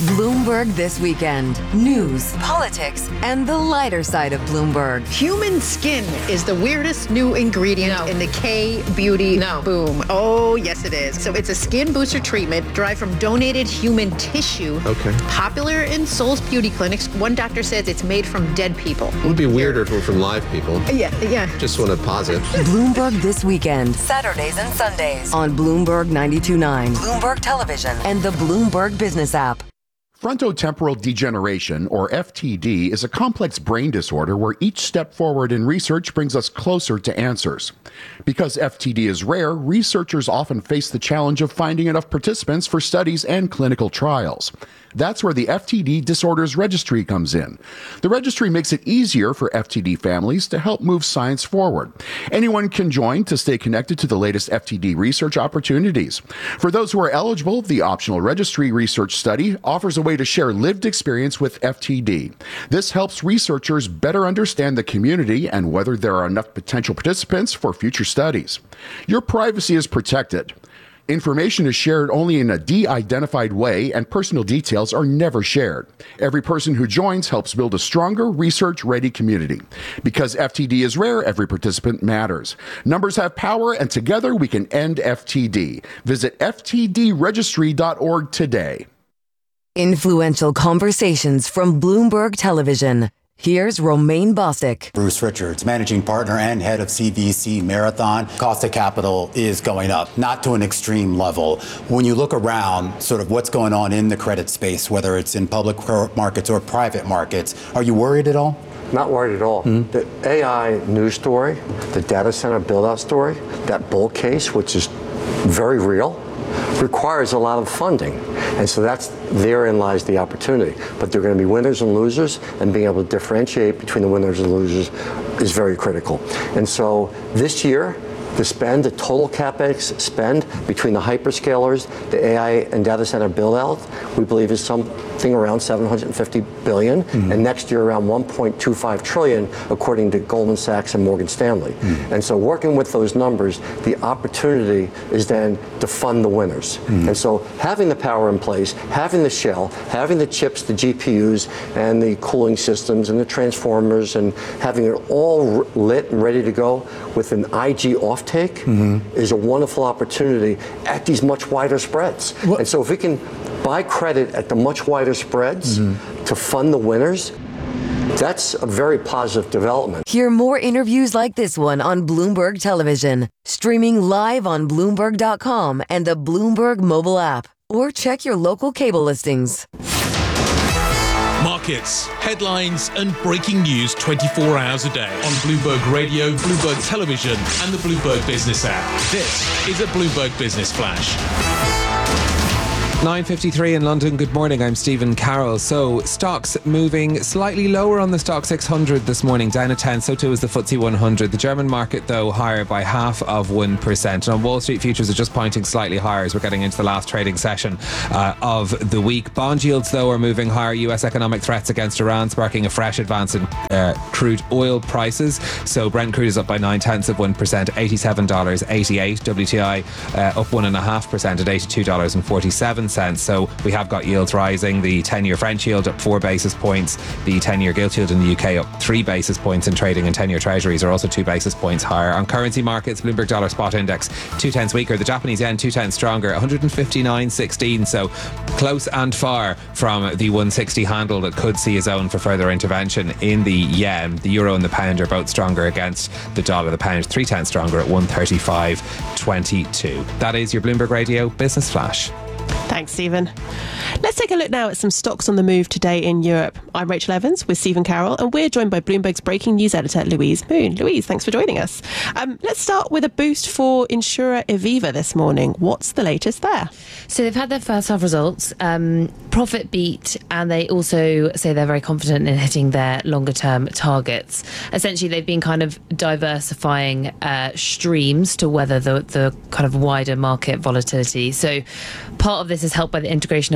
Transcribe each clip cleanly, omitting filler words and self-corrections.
Bloomberg This Weekend. News, politics, and the lighter side of Bloomberg. Human skin is the weirdest new ingredient in the K-beauty boom. Oh, yes, it is. So it's a skin booster treatment derived from donated human tissue. Okay. Popular in Seoul's beauty clinics. One doctor says it's made from dead people. It would be weirder if it were from live people. Yeah. Just want to pause it. Bloomberg This Weekend. Saturdays and Sundays on Bloomberg 92.9, Bloomberg Television, and the Bloomberg Business app. Frontotemporal degeneration, or FTD, is a complex brain disorder where each step forward in research brings us closer to answers. Because FTD is rare, researchers often face the challenge of finding enough participants for studies and clinical trials. That's where the FTD Disorders Registry comes in. The registry makes it easier for FTD families to help move science forward. Anyone can join to stay connected to the latest FTD research opportunities. For those who are eligible, the optional registry research study offers a way to share lived experience with FTD. This helps researchers better understand the community and whether there are enough potential participants for future studies. Your privacy is protected. Information is shared only in a de-identified way, and personal details are never shared. Every person who joins helps build a stronger, research-ready community. Because FTD is rare, every participant matters. Numbers have power, and together we can end FTD. Visit ftdregistry.org today. Influential conversations from Bloomberg Television. Here's Romaine Bostick. Bruce Richards, managing partner and head of CVC Marathon. Cost of capital is going up, not to an extreme level. When you look around sort of what's going on in the credit space, whether it's in public markets or private markets, are you worried at all? Not worried at all. The AI news story, the data center build-out story, that bull case, which is very real, requires a lot of funding. And so therein lies the opportunity. But there are going to be winners and losers, and being able to differentiate between the winners and losers is very critical. And so this year, the total CapEx spend between the hyperscalers, the AI and data center build-out, we believe is something around $750 billion, and next year around $1.25 trillion, according to Goldman Sachs and Morgan Stanley. And so working with those numbers, the opportunity is then to fund the winners. And so having the power in place, having the shell, having the chips, the GPUs, and the cooling systems, and the transformers, and having it all lit and ready to go with an IG offtake is a wonderful opportunity at these much wider spreads. And so if we can buy credit at the much wider spreads to fund the winners, that's a very positive development. Hear more interviews like this one on Bloomberg Television, streaming live on Bloomberg.com and the Bloomberg mobile app, or check your local cable listings. Markets, headlines, and breaking news 24 hours a day on Bloomberg Radio, Bloomberg Television, and the Bloomberg Business app. This is a Bloomberg Business Flash. 9:53 in London. Good morning. I'm Stephen Carroll. So stocks moving slightly lower on the Stock 600 this morning, down a tenth. So too is the FTSE 100. The German market, though, higher by 0.5%. And on Wall Street, futures are just pointing slightly higher as we're getting into the last trading session of the week. Bond yields, though, are moving higher. US economic threats against Iran sparking a fresh advance in crude oil prices. So Brent crude is up by 0.9%, $87.88. WTI up 1.5% at $82.47. So we have got yields rising. The 10-year French yield up 4 basis points. The 10-year gilt yield in the UK up 3 basis points in trading, and 10-year treasuries are also 2 basis points higher. On currency markets, Bloomberg Dollar Spot Index 0.2 weaker. The Japanese yen 0.2 stronger, 159.16. So close and far from the 160 handle that could see a zone for further intervention in the yen. The euro and the pound are both stronger against the dollar. The pound 0.3 stronger at 135.22. That is your Bloomberg Radio Business Flash. Thanks, Stephen. Let's take a look now at some stocks on the move today in Europe. I'm Rachel Evans with Stephen Carroll, and we're joined by Bloomberg's breaking news editor, Louise Moon. Louise, thanks for joining us. Let's start with a boost for insurer Aviva this morning. What's the latest there? So they've had their first half results, profit beat, and they also say they're very confident in hitting their longer term targets. Essentially, they've been kind of diversifying streams to weather the kind of wider market volatility. So part of this is helped by the integration of Direct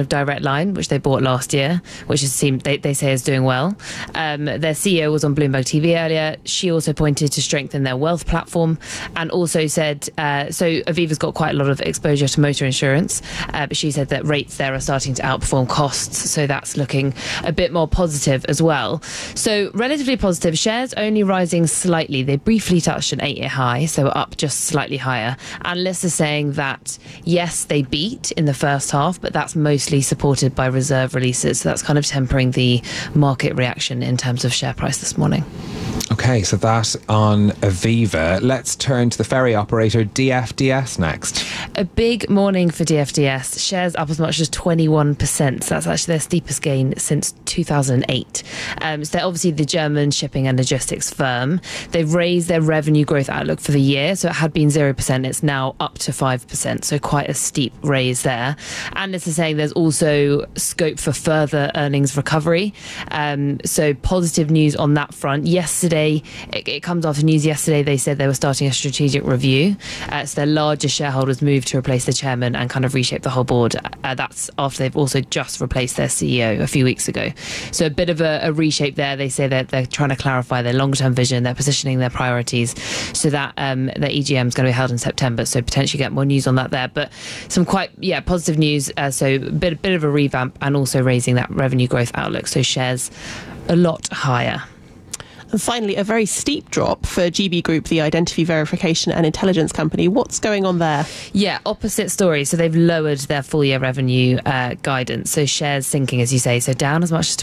Medline, which they bought last year, which they say is doing well. Their CEO was on Bloomberg TV earlier. She also pointed to strengthen their wealth platform, and also said, so Aviva's got quite a lot of exposure to motor insurance, but she said that rates there are starting to outperform costs, so that's looking a bit more positive as well. So relatively positive. Shares only rising slightly. They briefly touched an 8-year high, so up just slightly higher. Analysts are saying that, yes, they beat in the first half, but that's mostly supported by reserve releases. So that's kind of tempering the market reaction in terms of share price this morning. Okay, so that on Aviva. Let's turn to the ferry operator DFDS next. A big morning for DFDS. Shares up as much as 21%. So that's actually their steepest gain since 2008. So they're obviously the German shipping and logistics firm. They've raised their revenue growth outlook for the year. So it had been 0%. It's now up to 5%. So quite a steep raise there. Analysts are saying there's also scope for further earnings recovery. So positive news on that front. Yesterday, it comes after news yesterday, they said they were starting a strategic review. So their largest shareholders moved to replace the chairman and kind of reshape the whole board. That's after they've also just replaced their CEO a few weeks ago. So a bit of a reshape there. They say that they're trying to clarify their long-term vision, they're positioning their priorities, so that the EGM is going to be held in September, so potentially get more news on that there. But some quite positive news, so a bit of a revamp, and also raising that revenue growth outlook, so shares a lot higher. And finally, a very steep drop for GB Group, the identity verification and intelligence company. What's going on there? Yeah, opposite story. So they've lowered their full year revenue guidance. So shares sinking, as you say, so down as much as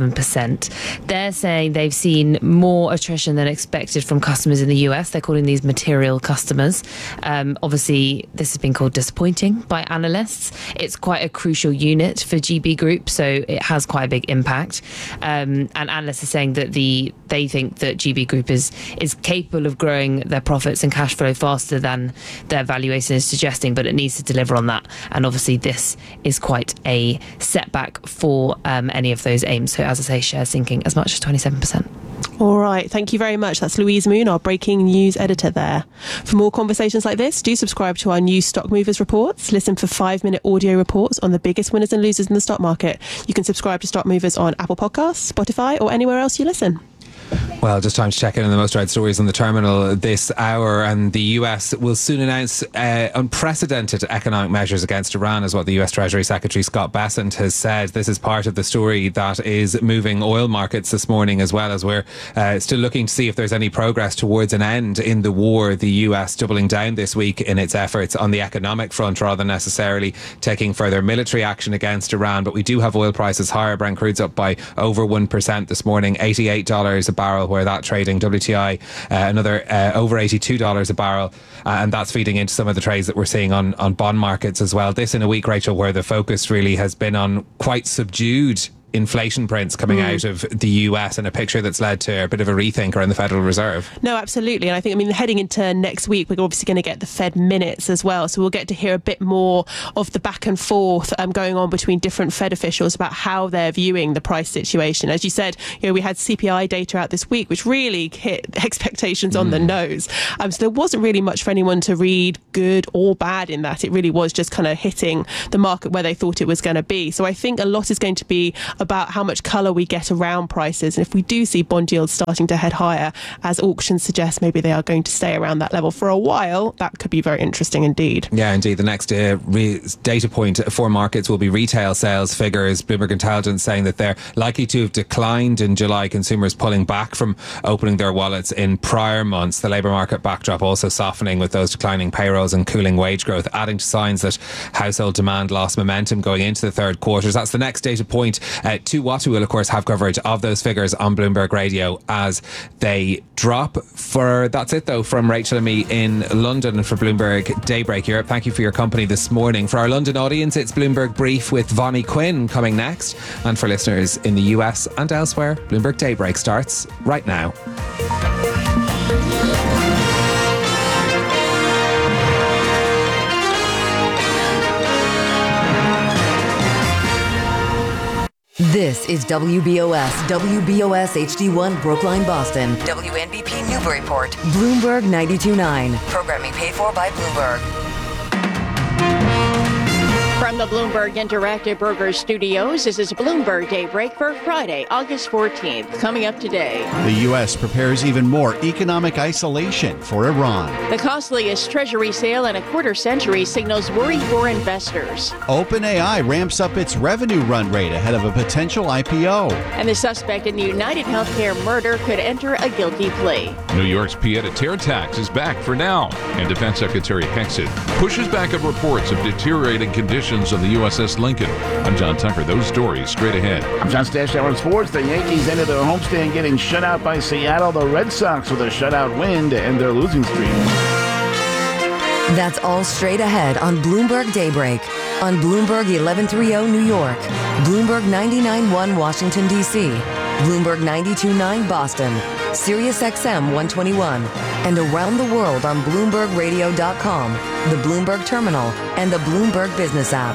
27%. They're saying they've seen more attrition than expected from customers in the US. They're calling these material customers. Obviously, this has been called disappointing by analysts. It's quite a crucial unit for GB Group, so it has quite a big impact. And analysts are saying that they think that GB Group is capable of growing their profits and cash flow faster than their valuation is suggesting, but it needs to deliver on that. And obviously this is quite a setback for any of those aims. So as I say, shares sinking as much as 27%. All right, thank you very much. That's Louise Moon, our breaking news editor there. For more conversations like this, do subscribe to our new Stock Movers reports. Listen for 5-minute audio reports on the biggest winners and losers in the stock market. You can subscribe to Stock Movers on Apple Podcasts, Spotify, or anywhere else you listen. Well, just time to check in on the most read stories on the terminal this hour. And the US will soon announce unprecedented economic measures against Iran, is what the US Treasury Secretary Scott Bessent has said. This is part of the story that is moving oil markets this morning, as well as we're still looking to see if there's any progress towards an end in the war. The US doubling down this week in its efforts on the economic front rather than necessarily taking further military action against Iran. But we do have oil prices higher. Brent crude's up by over 1% this morning, $88 a barrel where that trading. WTI another over $82 a barrel, and that's feeding into some of the trades that we're seeing on bond markets as well. This in a week, Rachel, where the focus really has been on quite subdued inflation prints coming out of the US, and a picture that's led to a bit of a rethink around the Federal Reserve. No, absolutely. And I think, heading into next week, we're obviously going to get the Fed minutes as well. So we'll get to hear a bit more of the back and forth going on between different Fed officials about how they're viewing the price situation. As you said, we had CPI data out this week, which really hit expectations on the nose. So there wasn't really much for anyone to read good or bad in that. It really was just kind of hitting the market where they thought it was going to be. So I think a lot is going to be about how much colour we get around prices, and if we do see bond yields starting to head higher, as auctions suggest maybe they are going to stay around that level for a while, that could be very interesting indeed. Yeah, indeed. The next data point for markets will be retail sales figures. Bloomberg Intelligence saying that they're likely to have declined in July, consumers pulling back from opening their wallets in prior months. The labour market backdrop also softening with those declining payrolls and cooling wage growth, adding to signs that household demand lost momentum going into the third quarter. That's the next data point to watch. We will, of course, have coverage of those figures on Bloomberg Radio as they drop. That's it, though, from Rachel and me in London, and for Bloomberg Daybreak Europe. Thank you for your company this morning. For our London audience, it's Bloomberg Brief with Vonnie Quinn coming next. And for listeners in the US and elsewhere, Bloomberg Daybreak starts right now. This is WBOS HD1 Brookline, Boston. WNBP Newburyport. Bloomberg 92.9. Programming paid for by Bloomberg. From the Bloomberg Interactive Brokers Studios, this is Bloomberg Daybreak for Friday, August 14th. Coming up today. The U.S. prepares even more economic isolation for Iran. The costliest treasury sale in a quarter century signals worry for investors. OpenAI ramps up its revenue run rate ahead of a potential IPO. And the suspect in the United Healthcare murder could enter a guilty plea. New York's pied-à-terre tax is back for now, and Defense Secretary Hexit pushes back at reports of deteriorating conditions on the USS Lincoln. I'm John Tucker. Those stories straight ahead. I'm John Stash, Hour Sports. The Yankees ended their homestand getting shut out by Seattle. The Red Sox with a shutout win to end their losing streak. That's all straight ahead on Bloomberg Daybreak. On Bloomberg 1130 New York, Bloomberg 99.1 Washington, D.C., Bloomberg 92.9 Boston, Sirius XM 121, and around the world on BloombergRadio.com, the Bloomberg Terminal, and the Bloomberg Business app.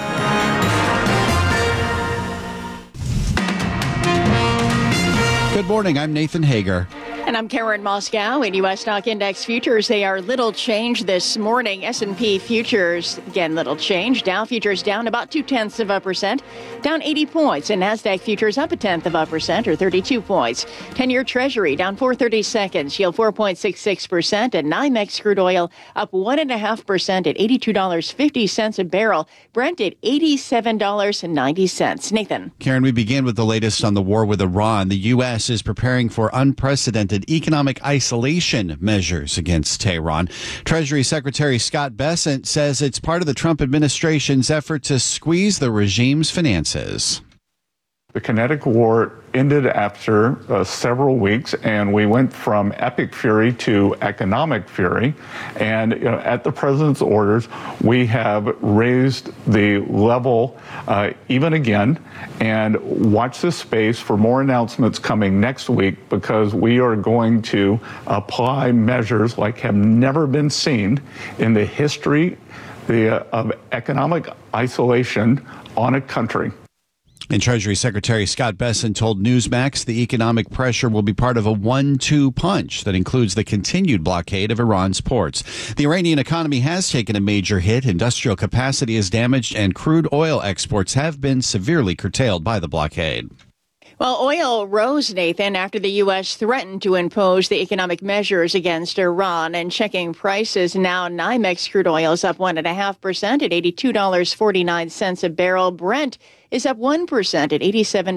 Good morning. I'm Nathan Hager. And I'm Karen Moscow. In U.S. stock index futures, they are little change this morning. S&P futures, again, little change. Dow futures down about 0.2%, down 80 points. And NASDAQ futures up 0.1%, or 32 points. 10-year Treasury down 4/32, yield 4.66%. And NYMEX crude oil up 1.5% at $82.50 a barrel. Brent at $87.90. Nathan. Karen, we begin with the latest on the war with Iran. The U.S. is preparing for unprecedented economic isolation measures against Tehran. Treasury Secretary Scott Bessent says it's part of the Trump administration's effort to squeeze the regime's finances. The kinetic war ended after several weeks, and we went from epic fury to economic fury. And at the president's orders, we have raised the level even again. And watch this space for more announcements coming next week, because we are going to apply measures like have never been seen in the history of economic isolation on a country. And Treasury Secretary Scott Bessent told Newsmax the economic pressure will be part of a 1-2 punch that includes the continued blockade of Iran's ports. The Iranian economy has taken a major hit. Industrial capacity is damaged, and crude oil exports have been severely curtailed by the blockade. Well, oil rose, Nathan, after the U.S. threatened to impose the economic measures against Iran. And checking prices now, NYMEX crude oil is up 1.5% at $82.49 a barrel. Brent is up 1% at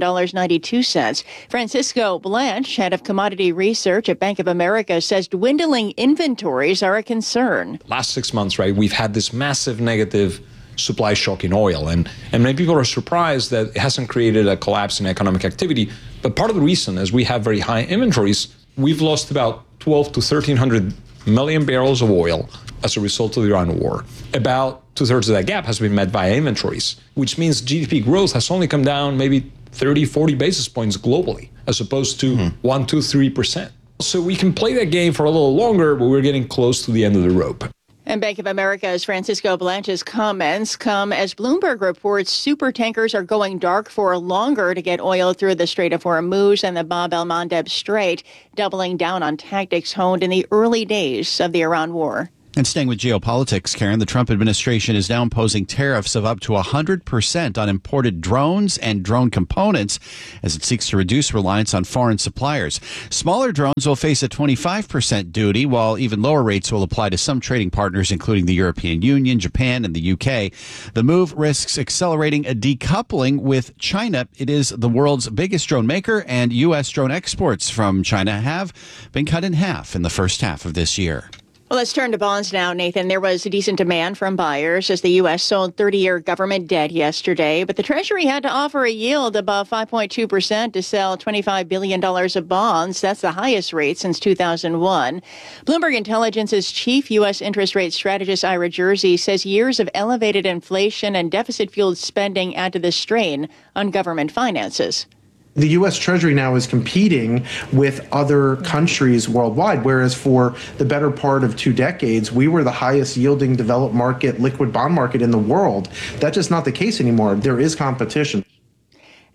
$87.92. Francisco Blanche, head of commodity research at Bank of America, says dwindling inventories are a concern. Last 6 months, right, we've had this massive negative supply shock in oil. And many people are surprised that it hasn't created a collapse in economic activity. But part of the reason is we have very high inventories. We've lost about 12 to 1,300 million barrels of oil as a result of the Iran war. About 2/3 of that gap has been met via inventories, which means GDP growth has only come down maybe 30, 40 basis points globally, as opposed to 1, 2, 3%. So we can play that game for a little longer, but we're getting close to the end of the rope. And Bank of America's Francisco Blanche's comments come as Bloomberg reports super tankers are going dark for longer to get oil through the Strait of Hormuz and the Bab el-Mandeb Strait, doubling down on tactics honed in the early days of the Iran war. And staying with geopolitics, Karen, the Trump administration is now imposing tariffs of up to 100% on imported drones and drone components as it seeks to reduce reliance on foreign suppliers. Smaller drones will face a 25% duty, while even lower rates will apply to some trading partners, including the European Union, Japan, and the UK. The move risks accelerating a decoupling with China. It is the world's biggest drone maker, and U.S. drone exports from China have been cut in half in the first half of this year. Well, let's turn to bonds now, Nathan. There was a decent demand from buyers as the U.S. sold 30-year government debt yesterday, but the Treasury had to offer a yield above 5.2% to sell $25 billion of bonds. That's the highest rate since 2001. Bloomberg Intelligence's chief U.S. interest rate strategist, Ira Jersey, says years of elevated inflation and deficit-fueled spending add to the strain on government finances. The U.S. Treasury now is competing with other countries worldwide, whereas for the better part of 2 decades, we were the highest yielding developed market liquid bond market in the world. That's just not the case anymore. There is competition.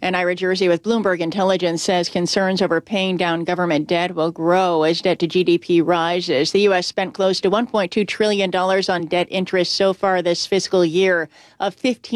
And Ira Jersey with Bloomberg Intelligence says concerns over paying down government debt will grow as debt to GDP rises. The U.S. spent close to $1.2 trillion on debt interest so far this fiscal year, up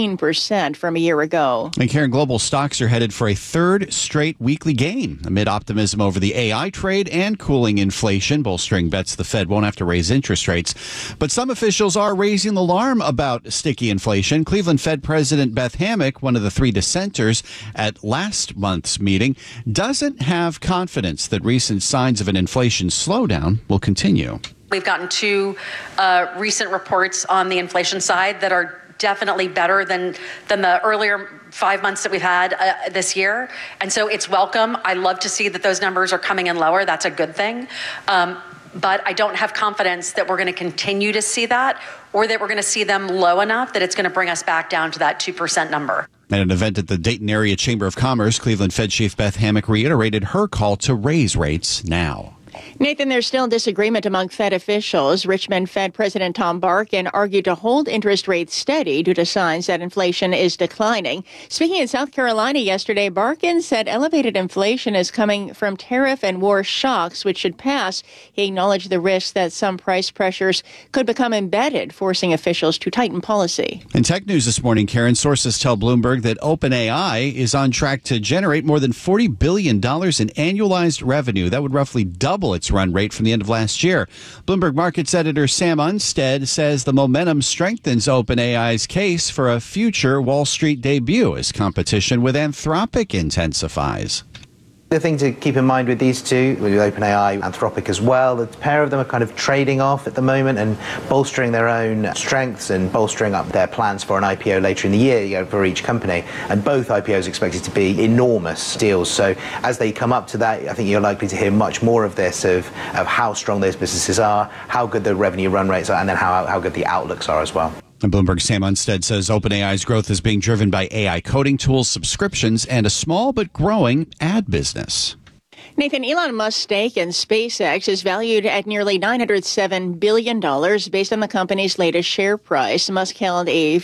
15% from a year ago. And Karen, global stocks are headed for a third straight weekly gain amid optimism over the AI trade and cooling inflation, bolstering bets the Fed won't have to raise interest rates. But some officials are raising the alarm about sticky inflation. Cleveland Fed President Beth Hammack, one of the three dissenters at last month's meeting, doesn't have confidence that recent signs of an inflation slowdown will continue. We've gotten two recent reports on the inflation side that are definitely better than the earlier 5 months that we've had this year. And so it's welcome. I love to see that those numbers are coming in lower. That's a good thing. But I don't have confidence that we're going to continue to see that, or that we're going to see them low enough that it's going to bring us back down to that 2% number. At an event at the Dayton Area Chamber of Commerce, Cleveland Fed Chief Beth Hammack reiterated her call to raise rates now. Nathan, there's still disagreement among Fed officials. Richmond Fed President Tom Barkin argued to hold interest rates steady due to signs that inflation is declining. Speaking in South Carolina yesterday, Barkin said elevated inflation is coming from tariff and war shocks, which should pass. He acknowledged the risk that some price pressures could become embedded, forcing officials to tighten policy. In tech news this morning, Karen, sources tell Bloomberg that OpenAI is on track to generate more than $40 billion in annualized revenue. That would roughly double its run rate from the end of last year. Bloomberg Markets editor Sam Unstead says the momentum strengthens OpenAI's case for a future Wall Street debut as competition with Anthropic intensifies. The thing to keep in mind with these two, with OpenAI, Anthropic as well, the pair of them are kind of trading off at the moment and bolstering their own strengths and bolstering up their plans for an IPO later in the year, for each company. And both IPOs expected to be enormous deals. So as they come up to that, I think you're likely to hear much more of this, of how strong those businesses are, how good the revenue run rates are, and then how good the outlooks are as well. And Bloomberg's Sam Unstead says OpenAI's growth is being driven by AI coding tools, subscriptions, and a small but growing ad business. Nathan, Elon Musk's stake in SpaceX is valued at nearly $907 billion based on the company's latest share price. Musk held a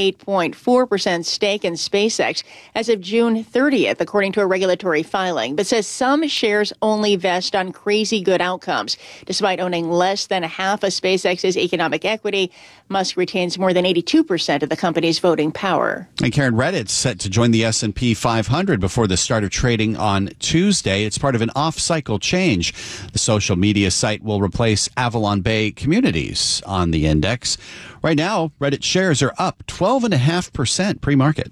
48.4% stake in SpaceX as of June 30th, according to a regulatory filing, but says some shares only vest on crazy good outcomes. Despite owning less than half of SpaceX's economic equity, Musk retains more than 82% of the company's voting power. And Karen, Reddit's set to join the S&P 500 before the start of trading on Tuesday. It's part of an off-cycle change. The social media site will replace Avalon Bay Communities on the index. Right now, Reddit shares are up 12.5% pre-market.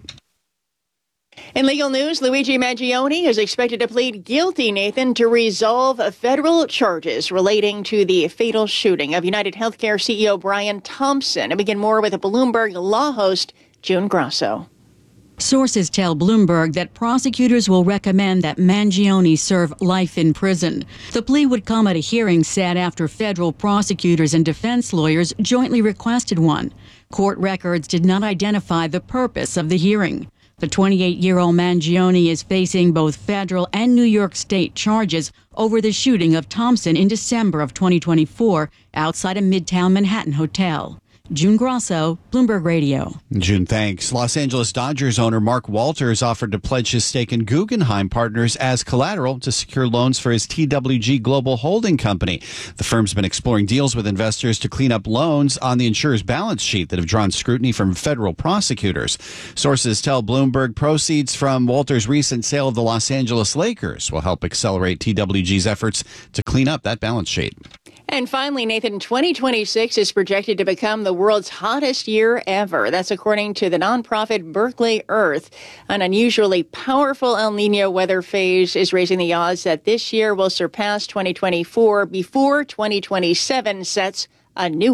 In legal news, Luigi Mangione is expected to plead guilty, Nathan, to resolve federal charges relating to the fatal shooting of United Healthcare CEO Brian Thompson. And begin more with a Bloomberg law host, June Grasso. Sources tell Bloomberg that prosecutors will recommend that Mangione serve life in prison. The plea would come at a hearing set after federal prosecutors and defense lawyers jointly requested one. Court records did not identify the purpose of the hearing. The 28-year-old Mangione is facing both federal and New York State charges over the shooting of Thompson in December of 2024 outside a Midtown Manhattan hotel. June Grasso, Bloomberg Radio. June, thanks. Los Angeles Dodgers owner Mark Walters offered to pledge his stake in Guggenheim Partners as collateral to secure loans for his TWG Global Holding Company. The firm's been exploring deals with investors to clean up loans on the insurer's balance sheet that have drawn scrutiny from federal prosecutors. Sources tell Bloomberg proceeds from Walters' recent sale of the Los Angeles Lakers will help accelerate TWG's efforts to clean up that balance sheet. And finally, Nathan, 2026 is projected to become the world's hottest year ever. That's according to the nonprofit Berkeley Earth. An unusually powerful El Nino weather phase is raising the odds that this year will surpass 2024 before 2027 sets a new